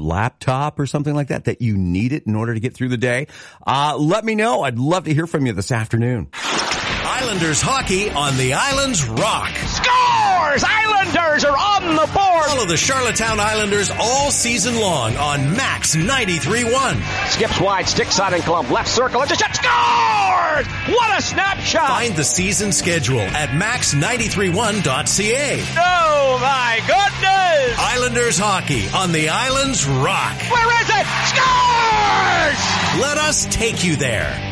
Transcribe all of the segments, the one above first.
laptop or something like that you need it in order to get through the day? Let me know. I'd love to hear from you this afternoon. Islanders hockey on the Islands rock. Scores! Islanders are on the board! Follow the Charlottetown Islanders all season long on Max 93.1. Skips wide, sticks side and clump, left circle, it's a shot, scores! What a snapshot! Find the season schedule at max931.ca. Oh my goodness! Islanders hockey on the Islands rock. Where is it? Scores! Let us take you there.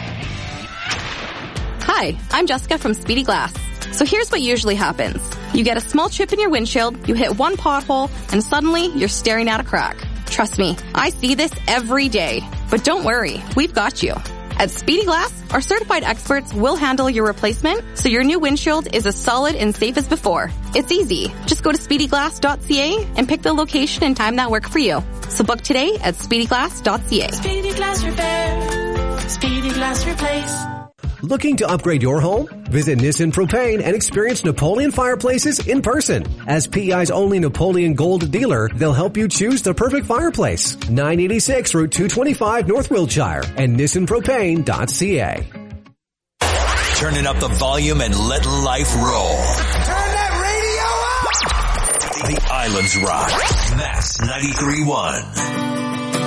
Hi, I'm Jessica from Speedy Glass. So here's what usually happens. You get a small chip in your windshield, you hit one pothole, and suddenly you're staring at a crack. Trust me, I see this every day. But don't worry, we've got you. At Speedy Glass, our certified experts will handle your replacement so your new windshield is as solid and safe as before. It's easy. Just go to speedyglass.ca and pick the location and time that work for you. So book today at speedyglass.ca. Speedy Glass Repair. Speedy Glass Replace. Looking to upgrade your home? Visit Nissan Propane and experience Napoleon fireplaces in person. As PEI's only Napoleon Gold dealer, they'll help you choose the perfect fireplace. 986 Route 225 North Wiltshire and nissanpropane.ca. Turning up the volume and let life roll. Turn that radio up! The Islands rock. Max 93.1.